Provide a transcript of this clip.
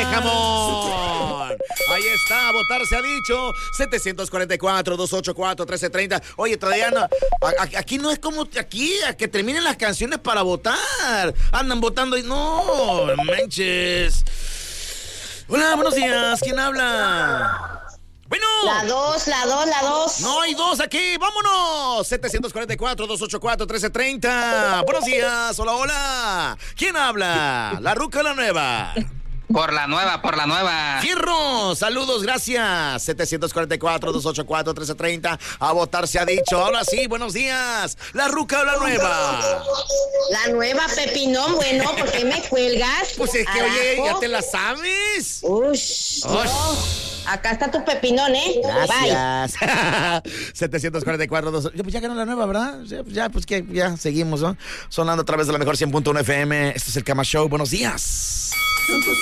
jamón. Ahí está, votar se ha dicho. 744-284-1330. Oye, todavía no. Aquí no es como aquí, a que terminen las canciones para votar. Andan votando y no, manches. Hola, buenos días. ¿Quién habla? Bueno. La 2. No hay 2 aquí, vámonos. 744-284-1330. Buenos días, hola. ¿Quién habla? ¿La ruca o la nueva? Por la nueva. Fierro, saludos, gracias. 744-284-1330. A votar se ha dicho. Ahora sí, buenos días. ¿La ruca o la nueva? La nueva, Pepinón. Bueno, ¿por qué me cuelgas? Pues es que, oye, ¿ya te la sabes? Ush. No. Acá está tu Pepinón, ¿eh? Gracias. 744-284. Pues ya ganó la nueva, ¿verdad? Ya, pues que ya seguimos, ¿no? Sonando a través de la mejor 100.1 FM. Este es el Cama Show. Buenos días.